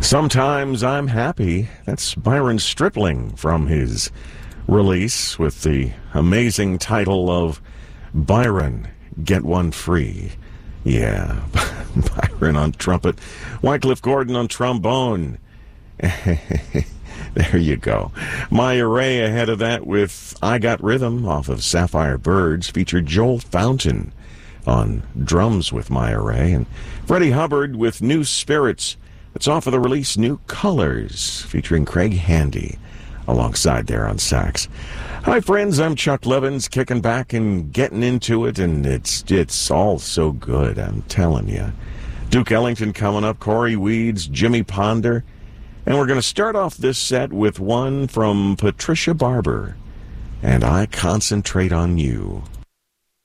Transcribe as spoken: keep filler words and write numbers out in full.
Sometimes I'm Happy. That's Byron Stripling from his release with the amazing title of Byron, Get One Free. Yeah, Byron on trumpet, Wycliffe Gordon on trombone. There you go. Maya Ray ahead of that with I Got Rhythm off of Sapphire Birds, featured Joel Fountain on drums with Maya Ray, and Freddie Hubbard with New Spirits. It's off of the release New Colors, featuring Craig Handy alongside there on sax. Hi, friends. I'm Chuck Levins, kicking back and getting into it, and it's it's all so good, I'm telling you. Duke Ellington coming up, Corey Weeds, Jimmy Ponder, and we're going to start off this set with one from Patricia Barber, and I Concentrate on You.